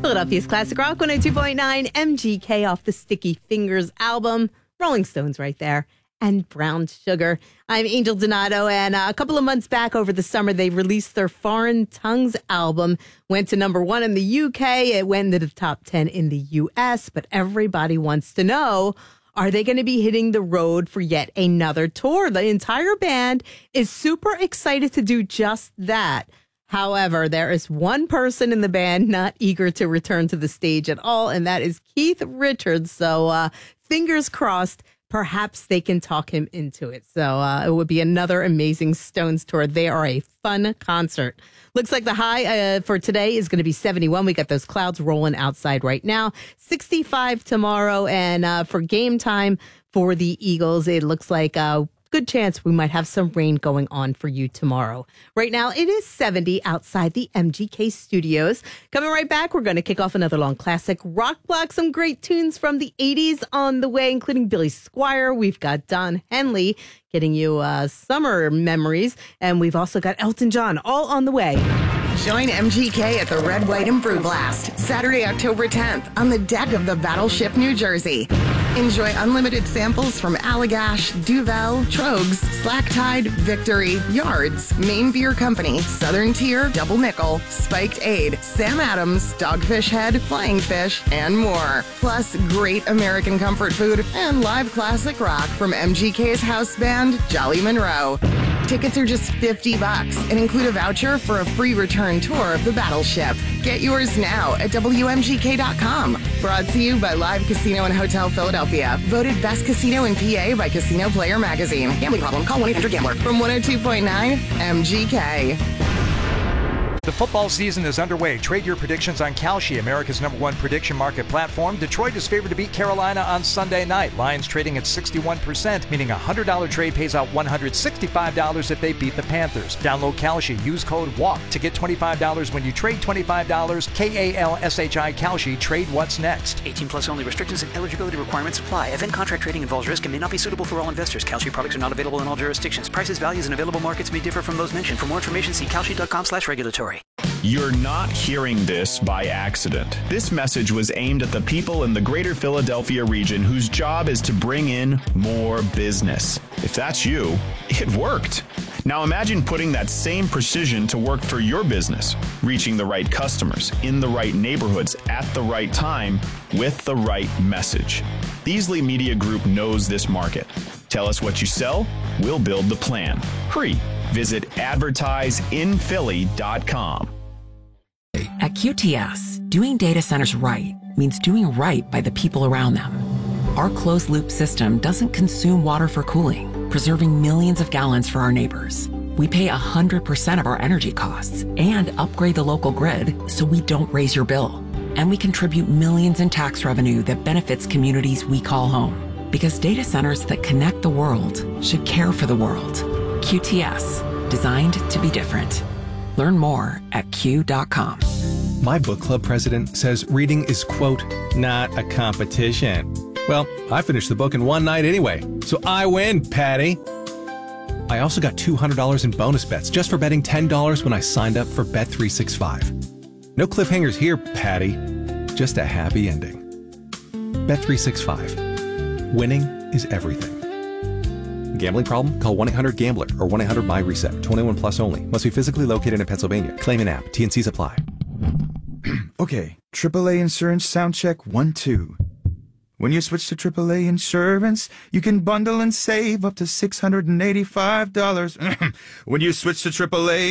Philadelphia's Classic Rock 102.9 MGK off the Sticky Fingers album. Rolling Stones right there. And Brown Sugar. I'm Angel Donato, and a couple of months back over the summer, they released their Foreign Tongues album. Went to #1 in the UK. It went into the top 10 in the US, but everybody wants to know, are they going to be hitting the road for yet another tour? The entire band is super excited to do just that. However, there is one person in the band not eager to return to the stage at all, and that is Keith Richards. So fingers crossed, perhaps they can talk him into it. So it would be another amazing Stones tour. They are a fun concert. Looks like the high for today is going to be 71. We got those clouds rolling outside right now. 65 tomorrow. And for game time for the Eagles, it looks like good chance we might have some rain going on for you tomorrow. Right now, it is 70 outside the MGK studios. Coming right back, we're going to kick off another long classic rock block. Some great tunes from the 80s on the way, including Billy Squier. We've got Don Henley getting you summer memories. And we've also got Elton John all on the way. Join MGK at the Red, White, and Brew Blast, Saturday, October 10th, on the deck of the Battleship, New Jersey. Enjoy unlimited samples from Allagash, Duvel, Trogs, Slack Tide, Victory, Yards, Maine Beer Company, Southern Tier, Double Nickel, Spiked Aid, Sam Adams, Dogfish Head, Flying Fish, and more. Plus, great American comfort food and live classic rock from MGK's house band, Jolly Monroe. Tickets are just $50 and include a voucher for a free return tour of the Battleship. Get yours now at WMGK.com. Brought to you by Live Casino and Hotel Philadelphia. Voted best casino in PA by Casino Player Magazine. Gambling problem? Call 1-800-GAMBLER. From 102.9 MGK. The football season is underway. Trade your predictions on Kalshi, America's #1 prediction market platform. Detroit is favored to beat Carolina on Sunday night. Lions trading at 61%, meaning a $100 trade pays out $165 if they beat the Panthers. Download Kalshi. Use code WALK to get $25 when you trade $25. KALSHI Kalshi. Trade what's next. 18 plus only. Restrictions and eligibility requirements apply. Event contract trading involves risk and may not be suitable for all investors. Kalshi products are not available in all jurisdictions. Prices, values, and available markets may differ from those mentioned. For more information, see kalshi.com/regulatory. You're not hearing this by accident. This message was aimed at the people in the greater Philadelphia region whose job is to bring in more business. If that's you, it worked. Now imagine putting that same precision to work for your business, reaching the right customers, in the right neighborhoods, at the right time, with the right message. Beasley Media Group knows this market. Tell us what you sell, we'll build the plan. Hurry. Visit advertiseinphilly.com. At QTS, doing data centers right means doing right by the people around them. Our closed-loop system doesn't consume water for cooling, preserving millions of gallons for our neighbors. We pay 100% of our energy costs and upgrade the local grid so we don't raise your bill. And we contribute millions in tax revenue that benefits communities we call home. Because data centers that connect the world should care for the world. QTS, designed to be different. Learn more at Q.com. My book club president says reading is, quote, not a competition. Well, I finished the book in one night anyway, so I win, Patty. I also got $200 in bonus bets just for betting $10 when I signed up for Bet365. No cliffhangers here, Patty. Just a happy ending. Bet365. Winning is everything. Gambling problem? Call 1-800-GAMBLER or 1-800-MY-RESET. 21 plus only. Must be physically located in Pennsylvania. Claim an app. T&Cs apply. Okay, AAA Insurance sound check 1, 2. When you switch to AAA Insurance, you can bundle and save up to $685. When you switch to AAA